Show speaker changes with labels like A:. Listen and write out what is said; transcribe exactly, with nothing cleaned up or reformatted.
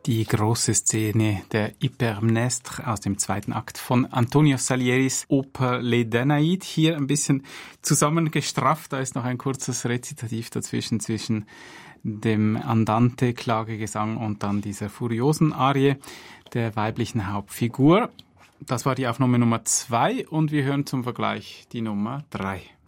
A: Die große Szene der Hypermnestre aus dem zweiten Akt von Antonio Salieris Oper Les Danaïdes. Hier ein bisschen zusammengestrafft. Da ist noch ein kurzes Rezitativ dazwischen, zwischen dem Andante, Klagegesang und dann dieser furiosen Arie der weiblichen Hauptfigur. Das war die Aufnahme Nummer zwei und wir hören zum Vergleich die Nummer drei.